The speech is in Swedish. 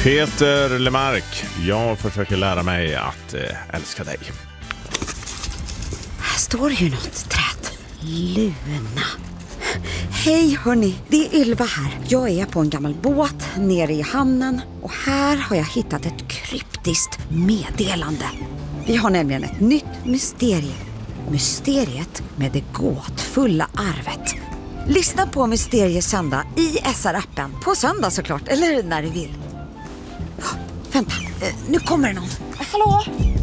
Peter Lemark, jag försöker lära mig att älska dig. Här står ju något träd. Luna. Hej hörni, det är Ylva här. Jag är på en gammal båt nere i hamnen och här har jag hittat ett kryptiskt meddelande. Vi har nämligen ett nytt mysterium. Mysteriet med det gåtfulla arvet. Lyssna på Mysteriesöndag i SR-appen på söndag såklart, eller när du vill. Vänta, nu kommer det någon. Hallå?